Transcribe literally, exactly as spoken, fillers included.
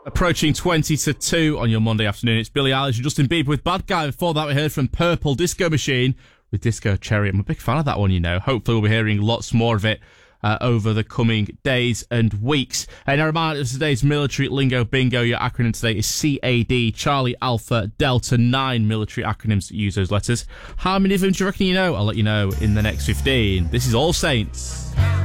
Approaching twenty to two on your Monday afternoon. It's Billie Eilish and Justin Bieber with Bad Guy. Before that, we heard from Purple Disco Machine with Disco Cherry. I'm a big fan of that one, you know. Hopefully, we'll be hearing lots more of it uh, over the coming days and weeks. And a reminder of today's military lingo bingo. Your acronym today is C A D, Charlie Alpha Delta. Nine military acronyms that use those letters. How many of them do you reckon you know? I'll let you know in the next fifteen. This is All Saints.